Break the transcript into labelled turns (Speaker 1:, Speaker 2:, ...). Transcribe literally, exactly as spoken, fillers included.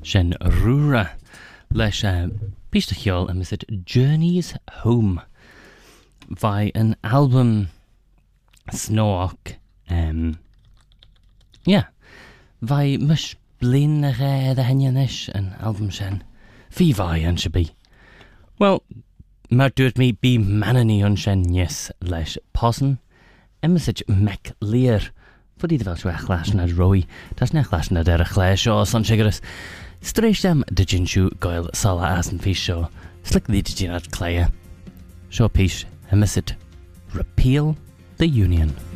Speaker 1: Shen Rura leis uh, Bísteachol and was it Journeys Home by an album Snook um yeah by mush blin the the henianish an album shen fi vai an should be well mar doet me be manani on shen yes leis possen emsage mec leer for die wel so echlash na roi das na echlash na der echlash o son sugaris Streish them de jinshu goil sala as and fish show. Slick the jinat clay. Show piece, hemisit. Repeal the Union.